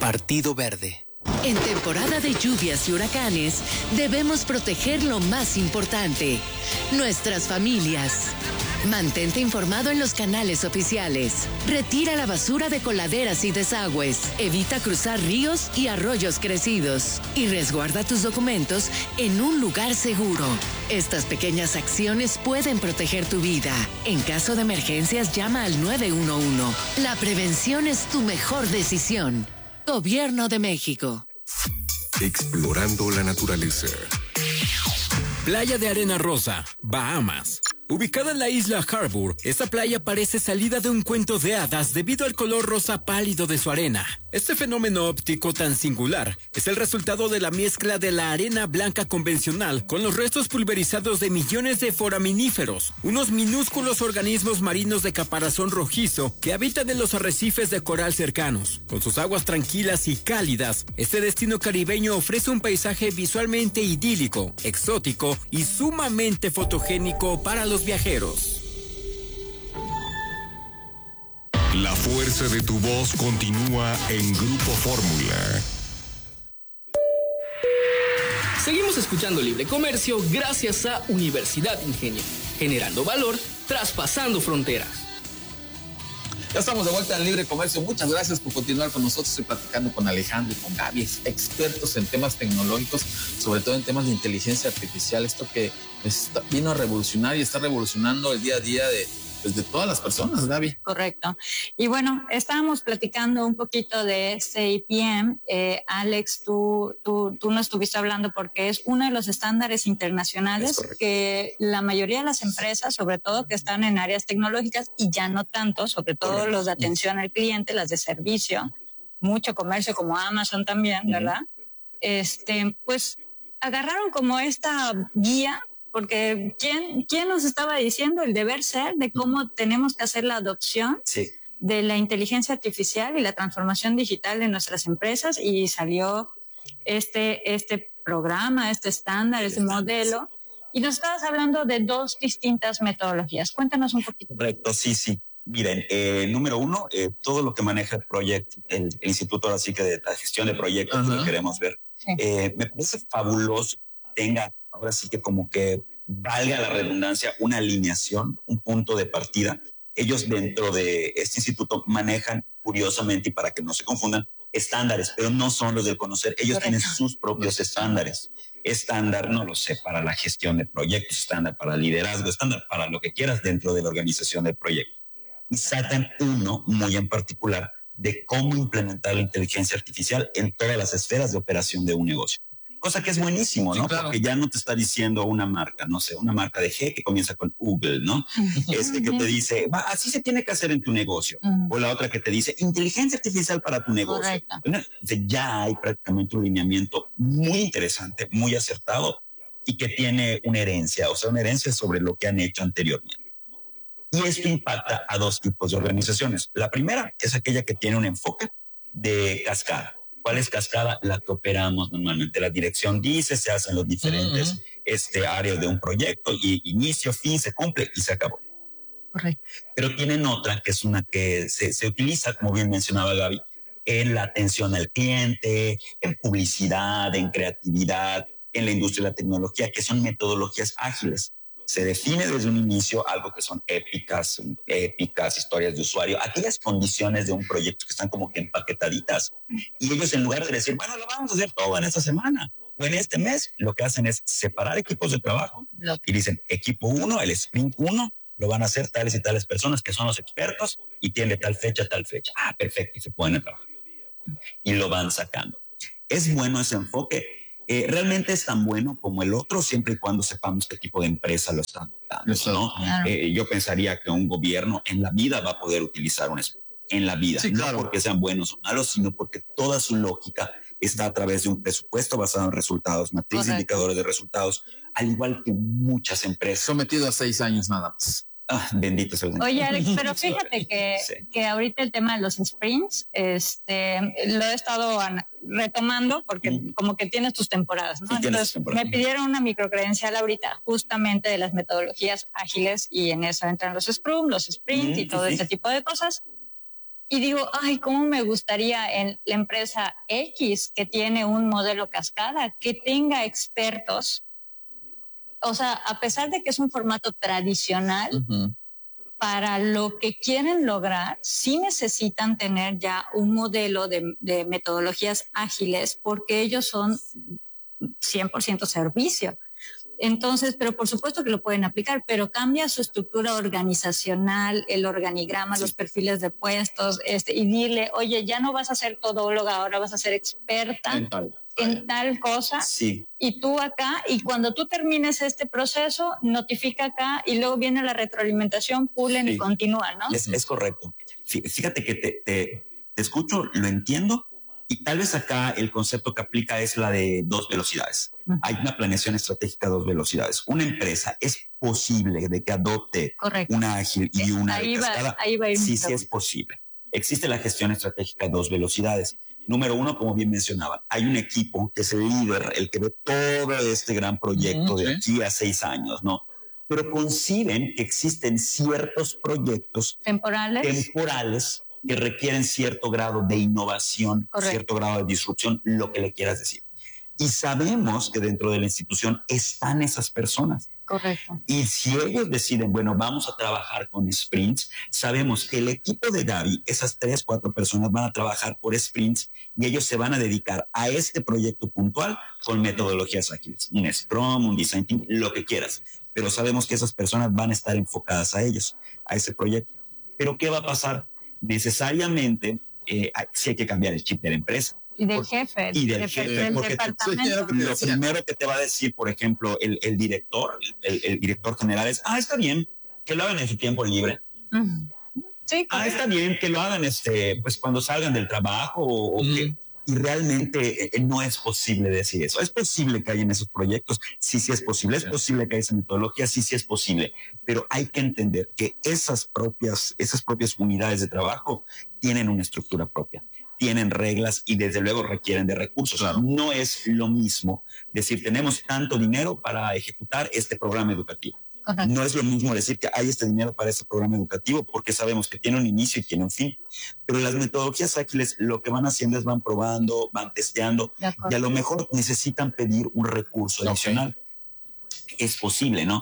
Partido Verde. En temporada de lluvias y huracanes, debemos proteger lo más importante, nuestras familias. Mantente informado en los canales oficiales. Retira la basura de coladeras y desagües. Evita cruzar ríos y arroyos crecidos. Y resguarda tus documentos en un lugar seguro. Estas pequeñas acciones pueden proteger tu vida. En caso de emergencias, llama al 911. La prevención es tu mejor decisión. Gobierno de México. Explorando la naturaleza. Playa de Arena Rosa, Bahamas. Ubicada en la isla Harbour, esta playa parece salida de un cuento de hadas debido al color rosa pálido de su arena. Este fenómeno óptico tan singular es el resultado de la mezcla de la arena blanca convencional con los restos pulverizados de millones de foraminíferos, unos minúsculos organismos marinos de caparazón rojizo que habitan en los arrecifes de coral cercanos. Con sus aguas tranquilas y cálidas, este destino caribeño ofrece un paisaje visualmente idílico, exótico y sumamente fotogénico para los viajeros. La fuerza de tu voz continúa en Grupo Fórmula. Seguimos escuchando Libre Comercio gracias a Universidad Ingenio, generando valor, traspasando fronteras. Ya estamos de vuelta en Libre Comercio. Muchas gracias por continuar con nosotros. Estoy platicando con Alejandro y con Gaby, expertos en temas tecnológicos, sobre todo en temas de inteligencia artificial. Esto que vino a revolucionar y está revolucionando el día a día de todas las personas, Gaby. Correcto. Y bueno, estábamos platicando un poquito de CIPM. Alex, tú no estuviste hablando porque es uno de los estándares internacionales que la mayoría de las empresas, sobre todo que están en áreas tecnológicas y ya no tanto, sobre todo los de atención al cliente, las de servicio, mucho comercio como Amazon también, ¿verdad? Pues agarraron como esta guía. Porque ¿quién nos estaba diciendo el deber ser de cómo tenemos que hacer la adopción de la inteligencia artificial y la transformación digital de nuestras empresas? Y salió este programa, este estándar, este modelo. Y nos estabas hablando de dos distintas metodologías. Cuéntanos un poquito. Correcto, sí. Miren, número uno, todo lo que maneja el instituto ahora sí que de la gestión de proyectos, que queremos ver. Sí. Me parece fabuloso que tenga ahora sí que como que valga la redundancia, una alineación, un punto de partida. Ellos dentro de este instituto manejan, curiosamente, y para que no se confundan, estándares, pero no son los del conocer. Ellos tienen sus propios estándares. Estándar, no lo sé, para la gestión de proyectos, estándar para liderazgo, estándar para lo que quieras dentro de la organización del proyecto. Y sacan uno muy en particular de cómo implementar la inteligencia artificial en todas las esferas de operación de un negocio. Cosa que es buenísimo, ¿no? Sí, claro. Porque ya no te está diciendo una marca, no sé, una marca de G que comienza con Google, ¿no? Que te dice, así se tiene que hacer en tu negocio. O la otra que te dice, inteligencia artificial para tu negocio. Bueno, ya hay prácticamente un lineamiento muy interesante, muy acertado y que tiene una herencia sobre lo que han hecho anteriormente. Y esto impacta a dos tipos de organizaciones. La primera es aquella que tiene un enfoque de cascada. ¿Cuál es cascada? La que operamos normalmente. La dirección dice, se hacen los diferentes áreas de un proyecto y inicio, fin, se cumple y se acabó. Correcto. Pero tienen otra que es una que se utiliza, como bien mencionaba Gaby, en la atención al cliente, en publicidad, en creatividad, en la industria de la tecnología, que son metodologías ágiles. Se define desde un inicio algo que son épicas, historias de usuario, aquellas condiciones de un proyecto que están como que empaquetaditas. Y ellos, en lugar de decir, bueno, lo vamos a hacer todo en esta semana o en este mes, lo que hacen es separar equipos de trabajo y dicen, equipo 1, el sprint 1, lo van a hacer tales y tales personas que son los expertos y tienen de tal fecha a tal fecha. Ah, perfecto, y se ponen a trabajar. Y lo van sacando. Es bueno ese enfoque. Realmente es tan bueno como el otro, siempre y cuando sepamos qué tipo de empresa lo está dando, ¿no? Claro. Yo pensaría que un gobierno en la vida va a poder utilizar en la vida, sí, claro. No porque sean buenos o malos, sino porque toda su lógica está a través de un presupuesto basado en resultados, matriz de indicadores de resultados, al igual que muchas empresas. Sometido a 6 años nada más. Bendito sea el Señor. Oye, Alex, pero fíjate que ahorita el tema de los sprints, lo he estado retomando porque como que tienes tus temporadas, ¿no? Entonces me pidieron una microcredencial ahorita justamente de las metodologías ágiles y en eso entran los Scrum, los Sprint y todo ese tipo de cosas. y digo, ay, cómo me gustaría en la empresa X que tiene un modelo cascada, que tenga expertos. O sea, a pesar de que es un formato tradicional, para lo que quieren lograr, sí necesitan tener ya un modelo de metodologías ágiles, porque ellos son 100% servicio. Entonces, pero por supuesto que lo pueden aplicar, pero cambia su estructura organizacional, el organigrama, los perfiles de puestos, y dile, oye, ya no vas a ser todóloga, ahora vas a ser experta en tal cosa. Sí. Y tú acá, y cuando tú termines este proceso, notifica acá y luego viene la retroalimentación, pulen y continúan, ¿no? Es correcto. Fíjate que te escucho, lo entiendo. Y tal vez acá el concepto que aplica es la de 2 velocidades. Hay una planeación estratégica a 2 velocidades. Una empresa es posible de que adopte una ágil y una de cascada. Ahí va a ir sí es posible. Existe la gestión estratégica a 2 velocidades. Número 1, como bien mencionaban, hay un equipo que es el líder, el que ve todo este gran proyecto de aquí a 6 años, ¿no? Pero conciben que existen ciertos proyectos temporales que requieren cierto grado de innovación, cierto grado de disrupción, lo que le quieras decir. Y sabemos que dentro de la institución están esas personas. Correcto. Y si ellos deciden, bueno, vamos a trabajar con sprints, sabemos que el equipo de Gaby, esas 3, 4 personas van a trabajar por sprints y ellos se van a dedicar a este proyecto puntual con metodologías ágiles, un Scrum, un Design Team, lo que quieras. Pero sabemos que esas personas van a estar enfocadas a ellos, a ese proyecto. Pero ¿qué va a pasar? Necesariamente sí hay que cambiar el chip de la empresa. Y del jefe. Y del jefe. Del departamento. Lo primero que te va a decir, por ejemplo, el director general es, está bien, que lo hagan en su tiempo libre. Sí, está bien, que lo hagan pues cuando salgan del trabajo o que... Y realmente no es posible decir eso. Es posible que haya en esos proyectos, sí es posible. Es posible que haya esa metodología, sí es posible. Pero hay que entender que esas propias unidades de trabajo tienen una estructura propia, tienen reglas y desde luego requieren de recursos. Claro. No es lo mismo decir tenemos tanto dinero para ejecutar este programa educativo. No es lo mismo decir que hay este dinero para este programa educativo porque sabemos que tiene un inicio y tiene un fin. Pero las metodologías ágiles lo que van haciendo es van probando, van testeando y a lo mejor necesitan pedir un recurso adicional. Es posible, ¿no?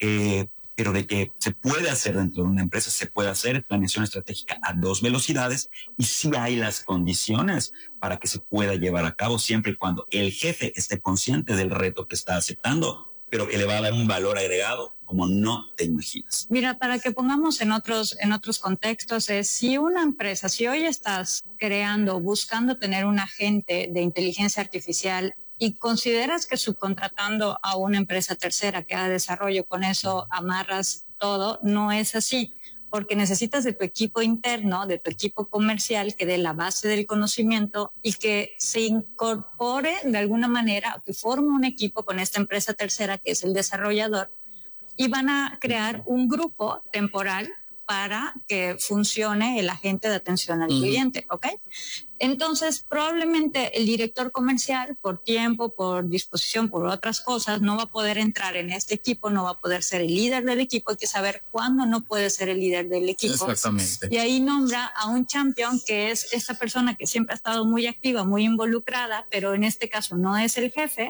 Pero de que se puede hacer dentro de una empresa, se puede hacer planeación estratégica a 2 velocidades y sí hay las condiciones para que se pueda llevar a cabo siempre y cuando el jefe esté consciente del reto que está aceptando, pero que le va a dar un valor agregado como no te imaginas. Mira, para que pongamos en otros contextos, si una empresa, si hoy estás creando, buscando tener un agente de inteligencia artificial y consideras que subcontratando a una empresa tercera que haga desarrollo, con eso amarras todo, no es así. Porque necesitas de tu equipo interno, de tu equipo comercial, que dé la base del conocimiento y que se incorpore de alguna manera, que forme un equipo con esta empresa tercera que es el desarrollador, y van a crear un grupo temporal para que funcione el agente de atención al cliente, ¿ok? Entonces, probablemente el director comercial, por tiempo, por disposición, por otras cosas, no va a poder entrar en este equipo, no va a poder ser el líder del equipo. Hay que saber cuándo no puede ser el líder del equipo. Exactamente. Y ahí nombra a un champion, que es esta persona que siempre ha estado muy activa, muy involucrada, pero en este caso no es el jefe.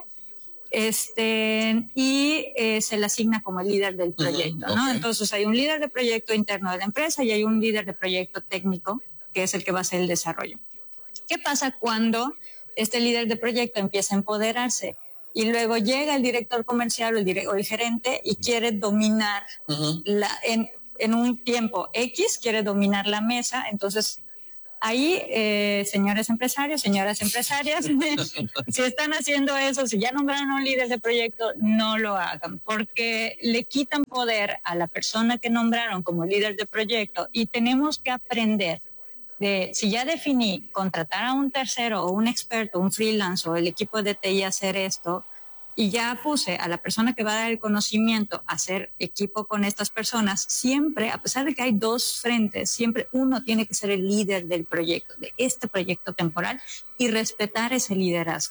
Y se le asigna como el líder del proyecto, ¿no? Entonces hay un líder de proyecto interno de la empresa y hay un líder de proyecto técnico, que es el que va a hacer el desarrollo. ¿Qué pasa cuando este líder de proyecto empieza a empoderarse y luego llega el director comercial o el gerente y quiere dominar en un tiempo X, quiere dominar la mesa? Entonces ahí, señores empresarios, señoras empresarias, si están haciendo eso, si ya nombraron a un líder de proyecto, no lo hagan, porque le quitan poder a la persona que nombraron como líder de proyecto. Y tenemos que aprender si ya definí contratar a un tercero o un experto, un freelance o el equipo de TI a hacer esto, y ya puse a la persona que va a dar el conocimiento a hacer equipo con estas personas, siempre, a pesar de que hay 2 frentes, siempre uno tiene que ser el líder del proyecto, de este proyecto temporal, y respetar ese liderazgo. Claro.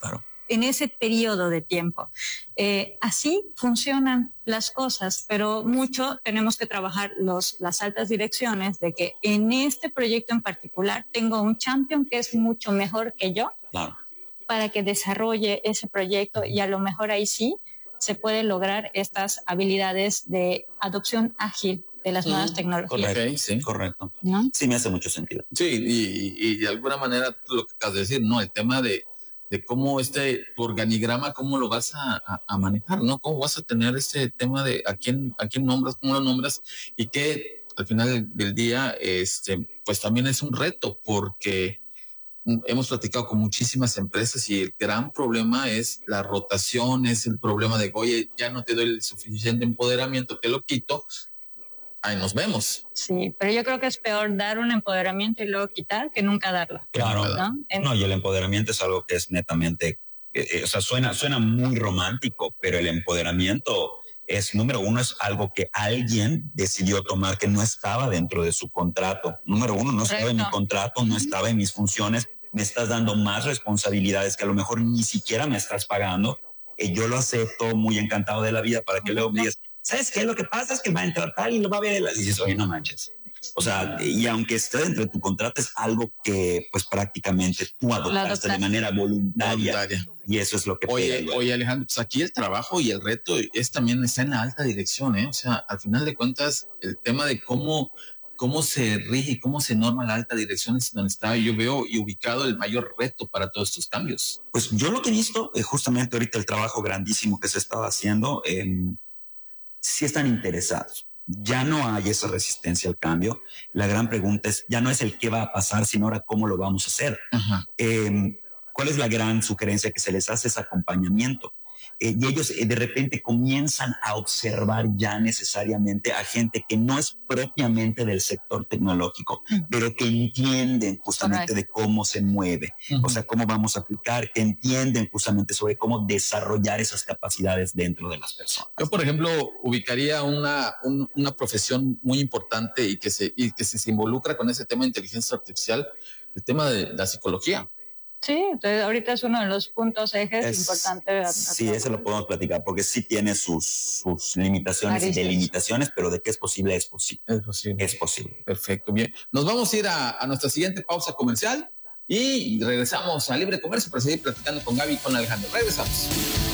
en ese periodo de tiempo. Así funcionan las cosas, pero mucho tenemos que trabajar las altas direcciones de que en este proyecto en particular tengo un champion que es mucho mejor que yo, claro, para que desarrolle ese proyecto, y a lo mejor ahí sí se puede lograr estas habilidades de adopción ágil de las nuevas tecnologías. Correcto, sí. Correcto. ¿No? Sí, me hace mucho sentido. Sí, y de alguna manera lo que acabas de decir, ¿no? El tema de cómo tu organigrama, cómo lo vas a manejar, ¿no? Cómo vas a tener este tema de a quién nombras, cómo lo nombras, y que al final del día, pues también es un reto, porque hemos platicado con muchísimas empresas y el gran problema es la rotación, es el problema de, oye, ya no te doy el suficiente empoderamiento, te lo quito, ahí nos vemos. Sí, pero yo creo que es peor dar un empoderamiento y luego quitar que nunca darlo. Claro, ¿no? Y el empoderamiento es algo que es netamente, o sea, suena muy romántico, pero el empoderamiento es, número uno, es algo que alguien decidió tomar que no estaba dentro de su contrato. Número uno, no estaba en mi contrato, no estaba en mis funciones, me estás dando más responsabilidades que a lo mejor ni siquiera me estás pagando. Yo lo acepto muy encantado de la vida para que luego me digas, ¿sabes qué? Lo que pasa es que va a entrar tal y lo va a ver. Y dices, oye, no manches. O sea, y aunque esté dentro de tu contrato, es algo que pues prácticamente tú adoptaste de manera voluntaria. Y eso es lo que... Oye, Alejandro, pues aquí el trabajo y el reto también está en la alta dirección, ¿eh? O sea, al final de cuentas, el tema de cómo se rige y cómo se norma la alta dirección es donde está, yo veo y ubicado el mayor reto para todos estos cambios. Pues yo lo que he visto, justamente ahorita el trabajo grandísimo que se estaba haciendo, sí están interesados. Ya no hay esa resistencia al cambio. La gran pregunta es, ya no es el qué va a pasar, sino ahora cómo lo vamos a hacer. ¿Cuál es la gran sugerencia que se les hace? Es acompañamiento. Y ellos de repente comienzan a observar ya necesariamente a gente que no es propiamente del sector tecnológico, pero que entienden justamente de cómo se mueve, o sea, cómo vamos a aplicar, que entienden justamente sobre cómo desarrollar esas capacidades dentro de las personas. Yo, por ejemplo, ubicaría una profesión muy importante y que se involucra con ese tema de inteligencia artificial, el tema de la psicología. Sí, entonces ahorita es uno de los puntos ejes importantes. Sí, ese lo podemos platicar, porque sí tiene sus limitaciones y delimitaciones, pero de que es posible, es posible. Es posible. Perfecto, bien. Nos vamos a ir a nuestra siguiente pausa comercial y regresamos a Libre Comercio para seguir platicando con Gaby y con Alejandro. Regresamos.